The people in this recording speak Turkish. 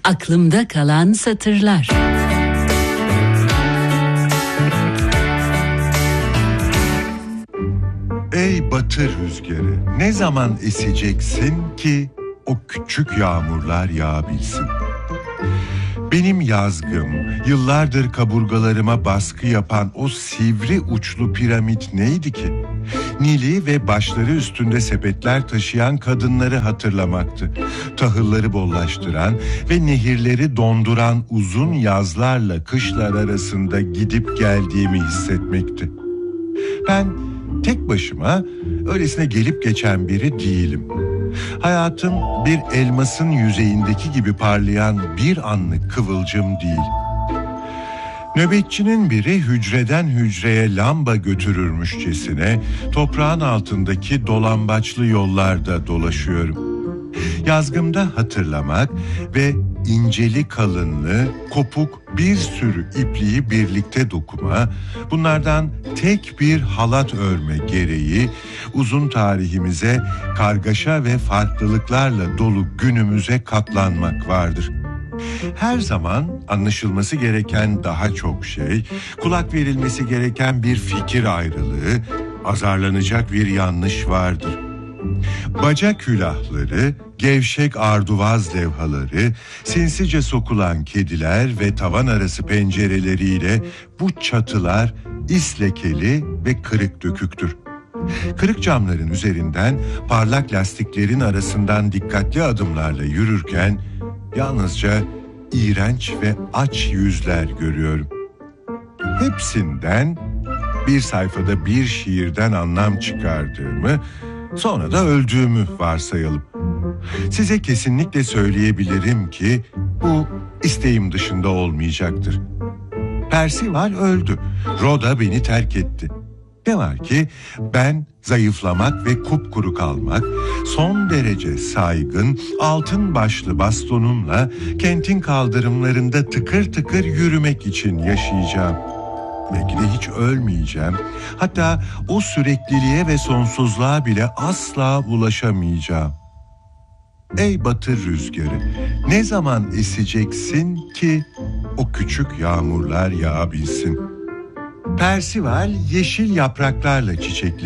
Aklımda kalan satırlar. Ey batı rüzgarı, ne zaman eseceksin ki o küçük yağmurlar yağabilsin? Benim yazgım, yıllardır kaburgalarıma baskı yapan o sivri uçlu piramit neydi ki? Nil'i ve başları üstünde sepetler taşıyan kadınları hatırlamaktı. Tahılları bollaştıran ve nehirleri donduran uzun yazlarla kışlar arasında gidip geldiğimi hissetmekti. Ben tek başıma öylesine gelip geçen biri değilim. Hayatım bir elmasın yüzeyindeki gibi parlayan bir anlık kıvılcım değil. Nöbetçinin biri hücreden hücreye lamba götürürmüşçesine toprağın altındaki dolambaçlı yollarda dolaşıyorum. Yazgımda hatırlamak ve inceli kalınlı, kopuk bir sürü ipliği birlikte dokuma, bunlardan tek bir halat örme gereği uzun tarihimize kargaşa ve farklılıklarla dolu günümüze katlanmak vardır. Her zaman anlaşılması gereken daha çok şey, kulak verilmesi gereken bir fikir ayrılığı, azarlanacak bir yanlış vardır. Baca külahları, gevşek arduvaz levhaları, sinsice sokulan kediler ve tavan arası pencereleriyle bu çatılar islekeli ve kırık döküktür. Kırık camların üzerinden parlak lastiklerin arasından dikkatli adımlarla yürürken yalnızca iğrenç ve aç yüzler görüyorum. Hepsinden bir sayfada bir şiirden anlam çıkardığımı, sonra da öldüğümü varsayalım. Size kesinlikle söyleyebilirim ki bu isteğim dışında olmayacaktır. Percival öldü. Rhoda beni terk etti. Ne var ki ben zayıflamak ve kupkuru kalmak, son derece saygın, altın başlı bastonumla kentin kaldırımlarında tıkır tıkır yürümek için yaşayacağım. Belki de hiç ölmeyeceğim. Hatta o sürekliliğe ve sonsuzluğa bile asla ulaşamayacağım. Ey batı rüzgarı, ne zaman eseceksin ki o küçük yağmurlar yağabilsin? Percival yeşil yapraklarla çiçekli.